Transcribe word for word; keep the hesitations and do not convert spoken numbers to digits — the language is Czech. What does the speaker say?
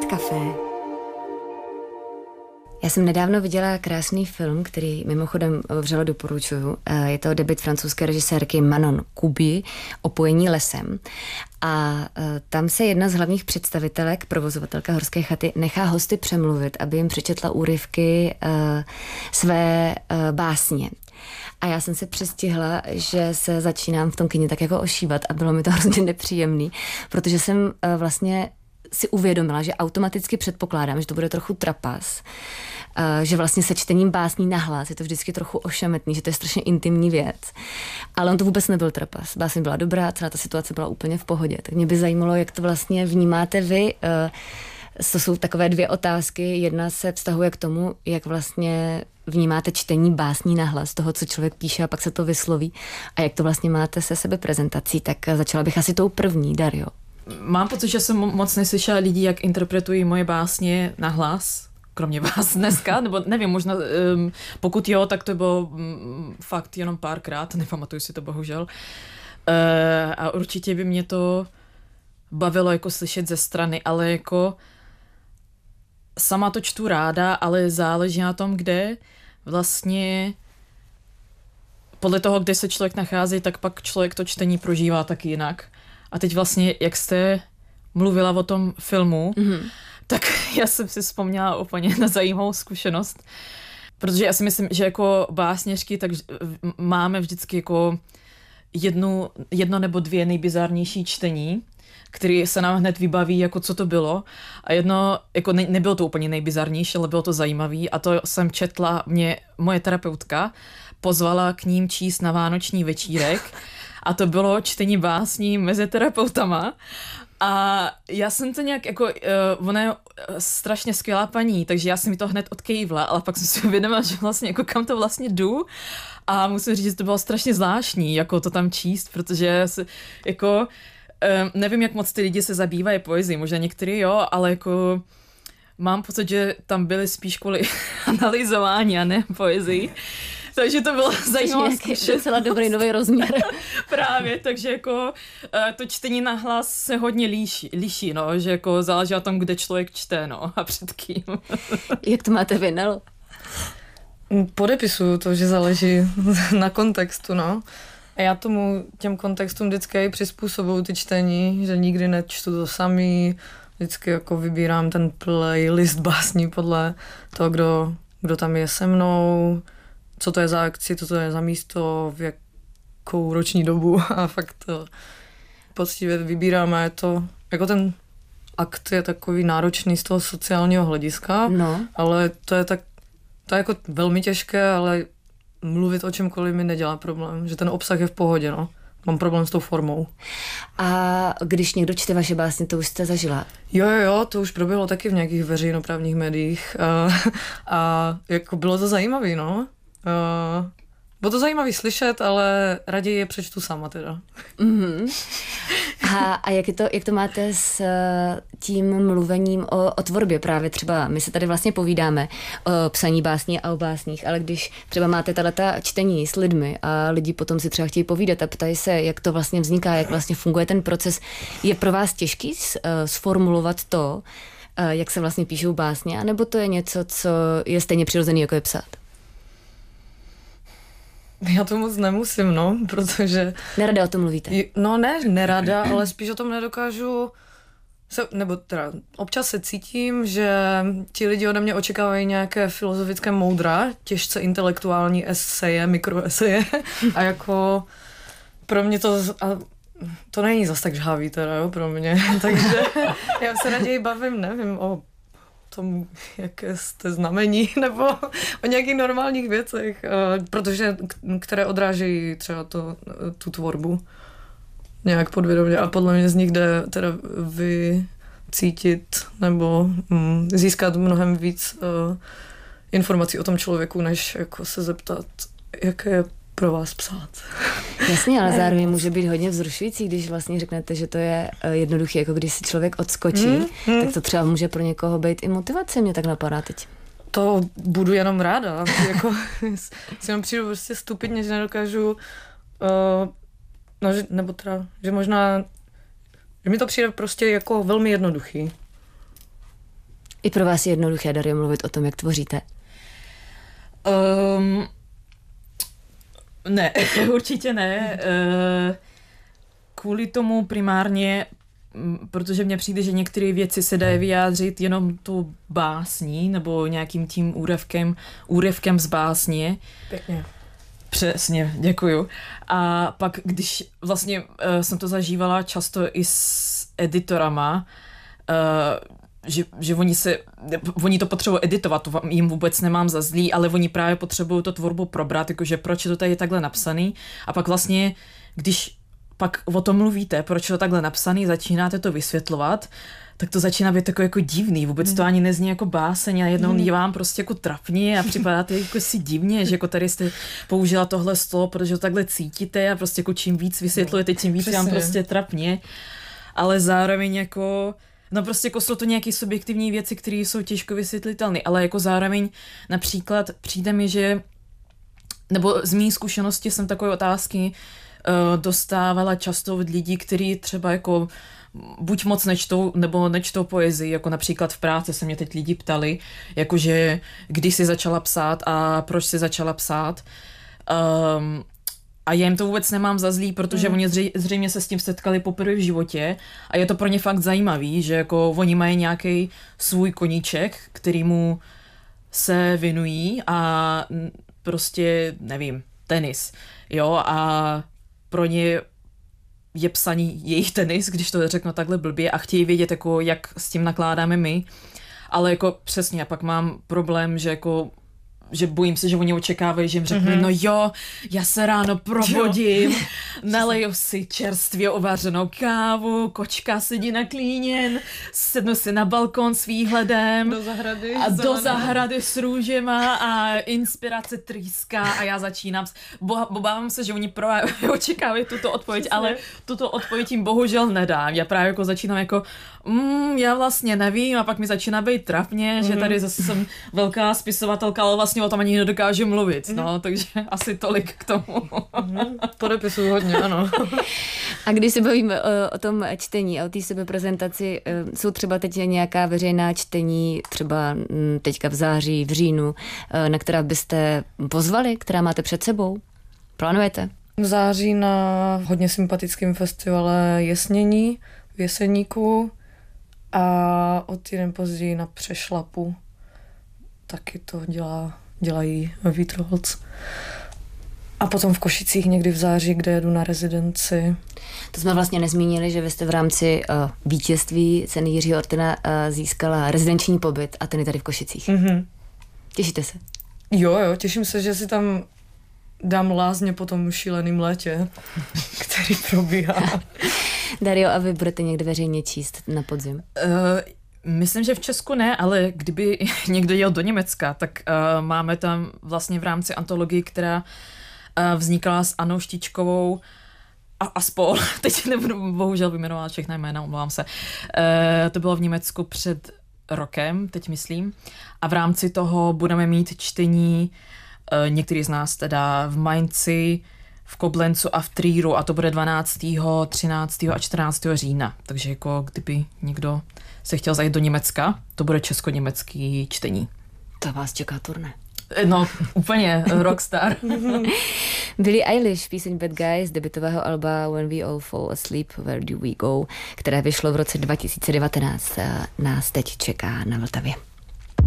Café. Já jsem nedávno viděla krásný film, který mimochodem vřele doporučuju. Je to debut francouzské režisérky Manon Kuby, Opojení lesem. A tam se jedna z hlavních představitelek, provozovatelka Horské chaty, nechá hosty přemluvit, aby jim přečetla úryvky své básně. A já jsem se přestihla, že se začínám v tom kyně tak jako ošívat a bylo mi to hrozně nepříjemný, protože jsem vlastně si uvědomila, že automaticky předpokládám, že to bude trochu trapas, že vlastně se čtením básní nahlas je to vždycky trochu ošemetný, že to je strašně intimní věc. Ale on to vůbec nebyl trapas. Báseň byla dobrá, celá ta situace byla úplně v pohodě. Tak mě by zajímalo, jak to vlastně vnímáte vy. To jsou takové dvě otázky. Jedna se vztahuje k tomu, jak vlastně vnímáte čtení básní nahlas, toho, co člověk píše a pak se to vysloví. A jak to vlastně máte se sebeprezentací. Tak začala bych asi tou první, Dario. Mám pocit, že jsem moc neslyšela lidí, jak interpretují moje básně nahlas, kromě vás dneska, nebo nevím, možná um, pokud jo, tak to bylo um, fakt jenom párkrát, nepamatuju si to bohužel. Uh, a určitě by mě to bavilo jako slyšet ze strany, ale jako sama to čtu ráda, ale záleží na tom, kde vlastně podle toho, kde se člověk nachází, tak pak člověk to čtení prožívá tak jinak. A teď vlastně, jak jste mluvila o tom filmu, mm-hmm. tak já jsem si vzpomněla úplně na zajímavou zkušenost, protože já si myslím, že jako básněřky tak máme vždycky jako jednu, jedno nebo dvě nejbizarnější čtení, který se nám hned vybaví, jako co to bylo. A jedno, jako ne, nebylo to úplně nejbizarnější, ale bylo to zajímavý. A to jsem četla, mě moje terapeutka pozvala k ním číst na vánoční večírek. A to bylo čtení básní mezi terapeutama. A já jsem to nějak, jako, uh, ona je strašně skvělá paní, takže já jsem mi to hned odkejvla, ale pak jsem si uvědomila, že vlastně, jako kam to vlastně jdu. A musím říct, že to bylo strašně zvláštní, jako to tam číst, protože se, jako, uh, nevím, jak moc ty lidi se zabývají poezí, možná některý jo, ale jako mám pocit, že tam byly spíš kvůli analyzování a ne poezii. Takže to bylo zajímavé. To je docela dobrý nový rozměr. Právě, takže jako to čtení na hlas se hodně líší, líší, no, že jako záleží na tom, kde člověk čte, no, a před kým. Jak to máte vy, Nelo? Podepisuju to, že záleží na kontextu, no. A já tomu těm kontextům vždycky i přizpůsobuju ty čtení, že nikdy nečtu to samý, vždycky jako vybírám ten playlist básní podle toho, kdo, kdo tam je se mnou, co to je za akci, co to je za místo, v jakou roční dobu a fakt to poctivě vybíráme. Je to, jako ten akt je takový náročný z toho sociálního hlediska, no. Ale to je tak, to je jako velmi těžké, ale mluvit o čemkoliv mi nedělá problém, že ten obsah je v pohodě, no. Mám problém s tou formou. A když někdo čte vaše básně, to už jste zažila? Jo, jo, jo, to už proběhlo taky v nějakých veřejnoprávních médiích a, a jako bylo to zajímavé, no. Uh, bylo to zajímavý slyšet, ale raději je přečtu sama teda. Mm-hmm. A, a jak, je to, jak to máte s tím mluvením o, o tvorbě právě třeba? My se tady vlastně povídáme o psaní básní a o básních, ale když třeba máte tato čtení s lidmi a lidi potom si třeba chtějí povídat a ptají se, jak to vlastně vzniká, jak vlastně funguje ten proces, je pro vás těžký sformulovat to, jak se vlastně píšou básně, anebo to je něco, co je stejně přirozený, jako je psát? Já to moc nemusím, no, protože... Nerada o tom mluvíte? No ne, nerada, ale spíš o tom nedokážu... Se, nebo teda občas se cítím, že ti lidi ode mě očekávají nějaké filozofické moudra, těžce intelektuální eseje, mikroeseje a jako pro mě to... A to není zas tak žhavý teda, jo, pro mě, takže já se raději bavím, nevím, o tom, jaké jste znamení, nebo o nějakých normálních věcech, protože, které odrážejí třeba to, tu tvorbu nějak podvědomě a podle mě z nich jde teda vycítit nebo mm, získat mnohem víc uh, informací o tom člověku, než jako se zeptat, jaké je pro vás psát. Jasně, ale zároveň může být hodně vzrušující, když vlastně řeknete, že to je jednoduché, jako když si člověk odskočí, mm, mm. tak to třeba může pro někoho být i motivace, mě tak napadá teď. To budu jenom ráda. Jako, si jenom přijdu prostě stupidně, že nedokážu, uh, no, že, nebo teda, že možná, že mi to přijde prostě jako velmi jednoduchý. I pro vás je jednoduché, Dario, mluvit o tom, jak tvoříte? Um, ne, určitě ne. Uh, kvůli tomu primárně, protože mně přijde, že některé věci se dají vyjádřit jenom tu básní nebo nějakým tím úryvkem, úryvkem z básně. Pěkně. Přesně, děkuju. A pak, když vlastně uh, jsem to zažívala často i s editorama, uh, že, že oni se, oni to potřebují editovat, to jim vůbec nemám za zlý, ale oni právě potřebují to tvorbu probrat, jakože proč je to tady takhle napsaný. A pak vlastně, když pak o tom mluvíte, proč je to takhle napsaný, začínáte to vysvětlovat, tak to začíná být jako, jako divný, vůbec to ani nezní jako báseň a jednou mm. je vám prostě jako trapně a připadáte jako si divně, že jako tady jste použila tohle slovo, protože to takhle cítíte a prostě jako čím víc vysvětlujete, tím víc vám prostě trapně, ale zároveň jako no prostě jako jsou to nějaké subjektivní věci, které jsou těžko vysvětlitelné, ale jako zároveň například přijde mi, že nebo z mý zkušenosti jsem takové otázky uh, dostávala často od lidí, kteří třeba jako buď moc nečtou, nebo nečtou poezii, jako například v práci se mě teď lidi ptali, jakože kdy jsi začala psát a proč jsi začala psát. Um, A já jim to vůbec nemám za zlý, protože mm. oni zřejmě, zřejmě se s tím setkali poprvé v životě a je to pro ně fakt zajímavý, že jako oni mají nějaký svůj koníček, kterýmu se věnují a prostě, nevím, tenis, jo, a pro ně je psaní jejich tenis, když to řeknu takhle blbě a chtějí vědět, jako, jak s tím nakládáme my, ale jako přesně, a pak mám problém, že jako že bojím se, že oni očekávají, že jim řeknu, mm-hmm. no jo, já se ráno probudím, naleju si čerstvě uvařenou kávu, kočka sedí na klíně, sednu si na balkon s výhledem do zahrady, a do zahrady s růžema a inspirace trýská a já začínám. Obávám se, že oni právě očekávají tuto odpověď, Přesně. ale tuto odpověď jim bohužel nedám. Já právě jako začínám jako mm, já vlastně nevím a pak mi začíná být trapně, mm-hmm. že tady zase jsem velká spisovatelka, ale vlastně o tom ani nedokážu mluvit, no, mm. takže asi tolik k tomu. Mm, podepisuju hodně, ano. A když se bavíme o, o tom čtení a o té sebeprezentaci, jsou třeba teď nějaká veřejná čtení, třeba teďka v září, v říjnu, na která byste pozvali, která máte před sebou? Plánujete? V září na hodně sympatickém festivale Jesnění v Jeseníku a o týden později na Přešlapu. Taky to dělá dělají Vítrovec. A potom v Košicích někdy v září, kde jedu na rezidenci. To jsme vlastně nezmínili, že vy jste v rámci uh, vítězství ceny Jiřího Ortena uh, získala rezidenční pobyt a ten je tady v Košicích. Mm-hmm. Těšíte se? Jo, jo, těším se, že si tam dám lázně po tom šíleným létě, který probíhá. Dario, a vy budete někde veřejně číst na podzim? Uh... Myslím, že v Česku ne, ale kdyby někdo jel do Německa, tak uh, máme tam vlastně v rámci antologii, která uh, vznikala s Annou Štičkovou a, a spol. Teď nebudu bohužel vyjmenovat všechna jména, omlouvám se. Uh, to bylo v Německu před rokem, teď myslím. A v rámci toho budeme mít čtení, uh, některý z nás teda v Mainci, v Koblencu a v Trieru a to bude dvanáctého, třináctého a čtrnáctého října. Takže jako kdyby někdo se chtěl zajít do Německa, to bude česko-německý čtení. To vás čeká turné. No, úplně rockstar. Billie Eilish, píseň Bad Guy z debutového alba When We All Fall Asleep, Where Do We Go, které vyšlo v roce dva tisíce devatenáct, nás teď čeká na Vltavě.